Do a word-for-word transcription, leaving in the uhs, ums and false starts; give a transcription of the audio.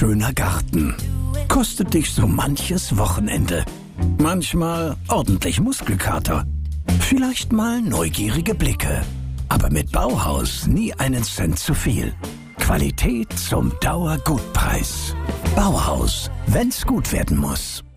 schöner Garten. Kostet dich so manches Wochenende. Manchmal ordentlich Muskelkater. Vielleicht mal neugierige Blicke. Aber mit Bauhaus nie einen Cent zu viel. Qualität zum Dauergutpreis. Bauhaus, wenn's gut werden muss.